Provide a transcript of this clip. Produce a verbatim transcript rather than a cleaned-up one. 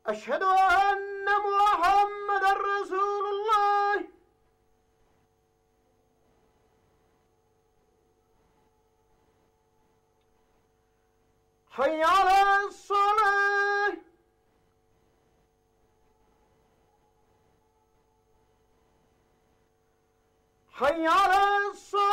أشهد أن محمد رسول الله. حي على الصلاة. حي على الصلاة.